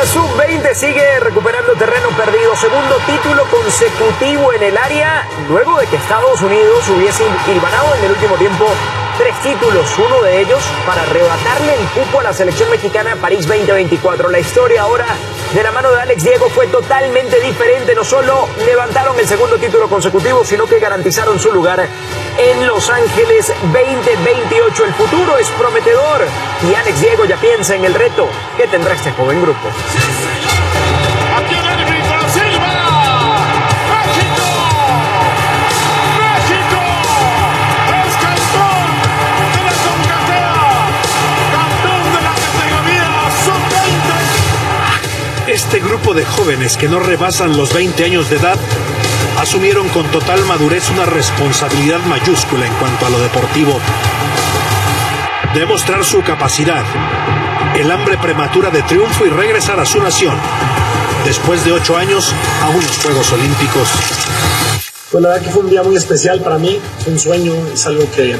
sub-20 sigue recuperando terreno perdido. Segundo título consecutivo en el área, luego de que Estados Unidos hubiese hilvanado en el último tiempo 3 títulos, uno de ellos para arrebatarle el cupo a la selección mexicana a París 2024. La historia ahora de la mano de Alex Diego fue totalmente diferente. No solo levantaron el segundo título consecutivo, sino que garantizaron su lugar en Los Ángeles 2028. El futuro es prometedor y Alex Diego ya piensa en el reto que tendrá este joven grupo. Este grupo de jóvenes que no rebasan los 20 años de edad asumieron con total madurez una responsabilidad mayúscula en cuanto a lo deportivo. Demostrar su capacidad, el hambre prematura de triunfo y regresar a su nación después de 8 años a unos Juegos Olímpicos. Pues la verdad que fue un día muy especial para mí, fue un sueño, es algo que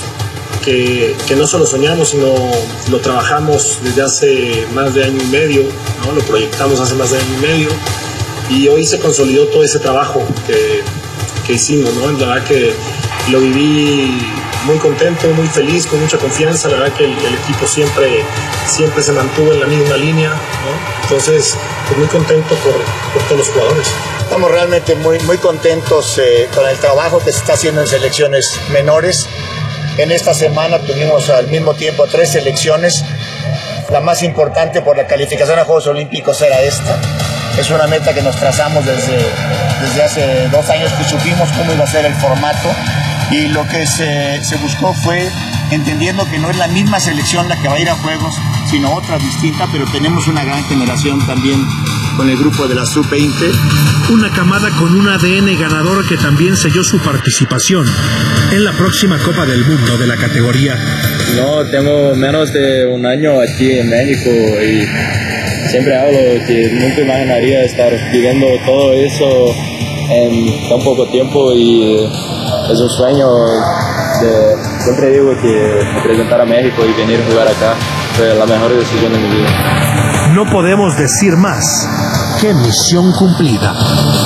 no solo soñamos, sino lo trabajamos desde hace más de año y medio, ¿no? Lo proyectamos hace más de año y medio y hoy se consolidó todo ese trabajo que hicimos, ¿no? La verdad que lo viví muy contento, muy feliz, con mucha confianza. La verdad que el equipo siempre se mantuvo en la misma línea, ¿no? Entonces, pues muy contento por todos los jugadores. Estamos realmente muy contentos con el trabajo que se está haciendo en selecciones menores. En esta semana tuvimos al mismo tiempo 3 selecciones. La más importante por la calificación a Juegos Olímpicos era esta. Es una meta que nos trazamos desde hace 2 años que supimos cómo iba a ser el formato. Y lo que se buscó fue entendiendo que no es la misma selección la que va a ir a Juegos, sino otra distinta, pero tenemos una gran generación también con el grupo de la sub-20. Una camada con un ADN ganador que también selló su participación en la próxima Copa del Mundo de la categoría. No, tengo menos de un año aquí en México y siempre hablo que nunca imaginaría estar viviendo todo eso en tan poco tiempo y es un sueño. Siempre digo que representar a México y venir a jugar acá fue la mejor decisión de mi vida. No podemos decir más que misión cumplida.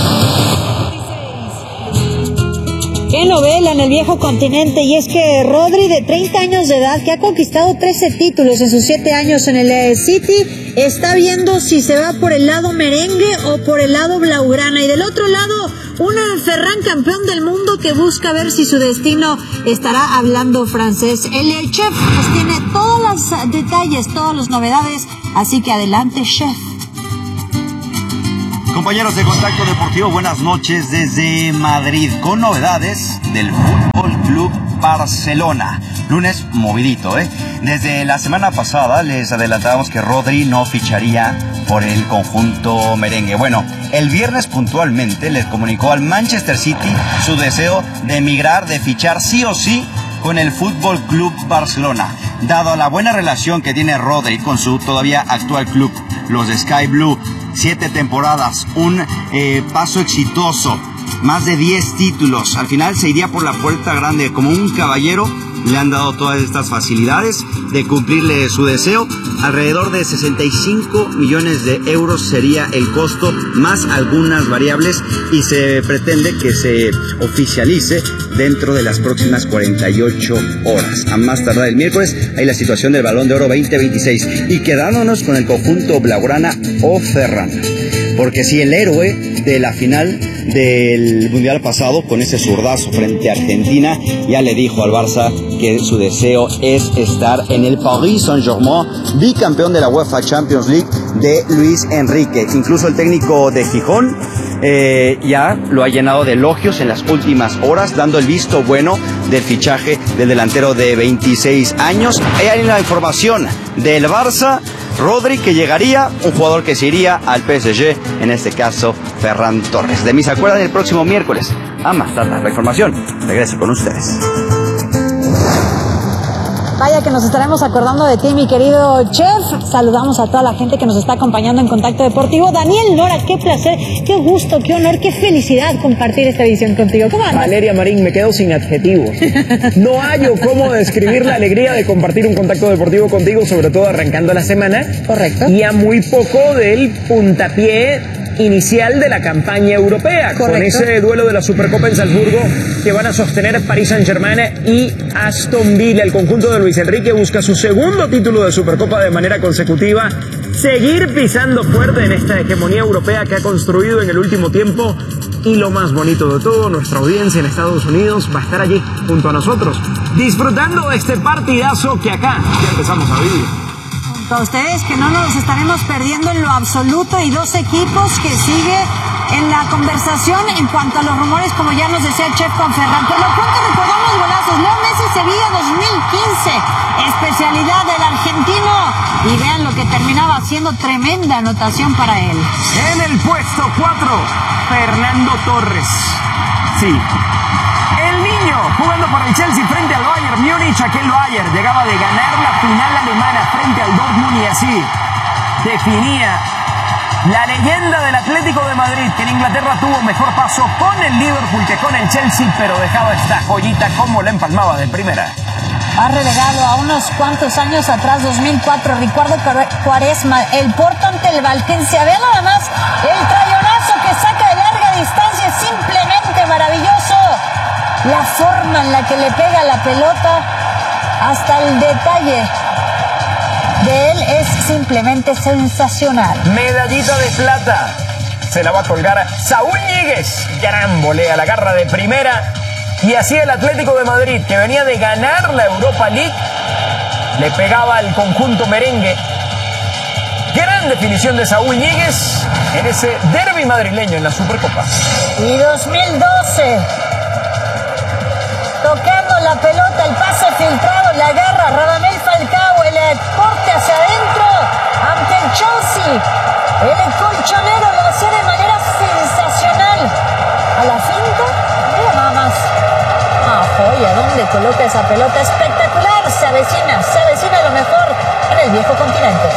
Qué novela en el viejo continente, y es que Rodri, de 30 años de edad, que ha conquistado 13 títulos en sus 7 años en el City, está viendo si se va por el lado merengue o por el lado blaugrana, y del otro lado, un Ferran campeón del mundo que busca ver si su destino estará hablando francés. El chef pues tiene todos los detalles, todas las novedades, así que adelante, chef. Compañeros de Contacto Deportivo, buenas noches desde Madrid con novedades del Fútbol Club Barcelona. Lunes movidito, ¿eh? Desde la semana pasada les adelantábamos que Rodri no ficharía por el conjunto merengue. Bueno, el viernes puntualmente les comunicó al Manchester City su deseo de emigrar, de fichar sí o sí con el Fútbol Club Barcelona. Dado la buena relación que tiene Rodri con su todavía actual club, los de Sky Blue, 7 temporadas, un paso exitoso, más de 10 títulos. Al final se iría por la puerta grande como un caballero. Le han dado todas estas facilidades de cumplirle su deseo. Alrededor de 65 millones de euros sería el costo, más algunas variables, y se pretende que se oficialice dentro de las próximas 48 horas. A más tardar el miércoles hay la situación del Balón de Oro 2026. Y quedándonos con el conjunto blaugrana o Ferran, porque si el héroe de la final del Mundial pasado, con ese zurdazo frente a Argentina, ya le dijo al Barça que su deseo es estar en el Paris Saint-Germain, bicampeón de la UEFA Champions League de Luis Enrique. Incluso el técnico de Gijón ya lo ha llenado de elogios en las últimas horas, dando el visto bueno del fichaje del delantero de 26 años. Hay la información del Barça, Rodri que llegaría, un jugador que se iría al PSG, en este caso Ferran Torres. De mí se acuerdan el próximo miércoles. A más tardar la información. Regreso con ustedes. Vaya que nos estaremos acordando de ti, mi querido chef. Saludamos a toda la gente que nos está acompañando en Contacto Deportivo. Daniel Lora, qué placer, qué gusto, qué honor, qué felicidad compartir esta edición contigo. ¿Cómo andas? Valeria Marín, me quedo sin adjetivos. No hallo cómo describir la alegría de compartir un Contacto Deportivo contigo, sobre todo arrancando la semana. Correcto. Y a muy poco del puntapié inicial de la campaña europea. Correcto. Con ese duelo de la Supercopa en Salzburgo que van a sostener Paris Saint-Germain y Aston Villa. El conjunto de Luis Enrique busca su segundo título de Supercopa de manera consecutiva, seguir pisando fuerte en esta hegemonía europea que ha construido en el último tiempo. Y lo más bonito de todo, nuestra audiencia en Estados Unidos va a estar allí junto a nosotros, disfrutando de este partidazo que acá ya empezamos a vivir. A ustedes que no nos estaremos perdiendo en lo absoluto, y dos equipos que sigue en la conversación en cuanto a los rumores, como ya nos decía el chef Conferran. Por lo pronto recordamos golazos: Leo Messi, Sevilla 2015, especialidad del argentino, y vean lo que terminaba siendo tremenda anotación para él. En el puesto 4, Fernando Torres. Sí, el niño jugando por el Chelsea frente al Bayern Múnich. Aquel Bayern llegaba de ganar la final alemana frente al Dortmund y así definía la leyenda del Atlético de Madrid, que en Inglaterra tuvo mejor paso con el Liverpool que con el Chelsea, pero dejaba esta joyita como la empalmaba de primera. Ha relegado a unos cuantos años atrás, 2004, Ricardo Quaresma, el Porto ante el Valencia. Vean nada más el trayonazo que saca de larga distancia, simplemente maravilloso. La forma en la que le pega la pelota, hasta el detalle de él es simplemente sensacional. Medallita de plata se la va a colgar Saúl Ñíguez. Gran volea, la garra de primera. Y así el Atlético de Madrid, que venía de ganar la Europa League, le pegaba al conjunto merengue. Gran definición de Saúl Ñíguez en ese derbi madrileño en la Supercopa. Y 2012, tocando la pelota, el pase filtrado, la agarra Radamel Falcao, el corte hacia adentro ante el Chelsea. El colchonero lo hace de manera sensacional. A la finta, mira nada más. Joya, ¿dónde coloca esa pelota? Espectacular, se avecina lo mejor en el viejo continente.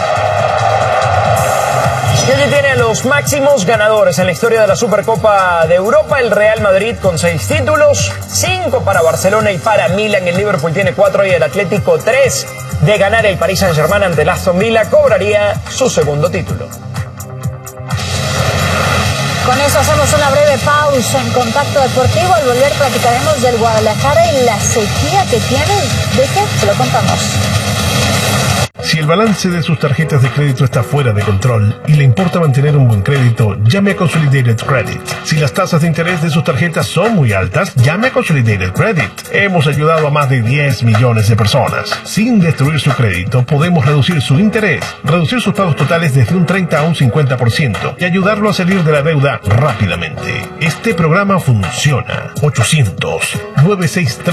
Y allí tiene a los máximos ganadores en la historia de la Supercopa de Europa. El Real Madrid con 6 títulos, 5 para Barcelona y para Milan. El Liverpool tiene 4 y el Atlético 3. De ganar el Paris Saint-Germain ante el Aston Villa, cobraría su segundo título. Con eso hacemos una breve pausa en Contacto Deportivo. Al volver platicaremos del Guadalajara y la sequía que tiene. ¿De qué? Se lo contamos. Si el balance de sus tarjetas de crédito está fuera de control y le importa mantener un buen crédito, llame a Consolidated Credit. Si las tasas de interés de sus tarjetas son muy altas, llame a Consolidated Credit. Hemos ayudado a más de 10 millones de personas. Sin destruir su crédito, podemos reducir su interés, reducir sus pagos totales desde un 30 a un 50% y ayudarlo a salir de la deuda rápidamente. Este programa funciona. 800-963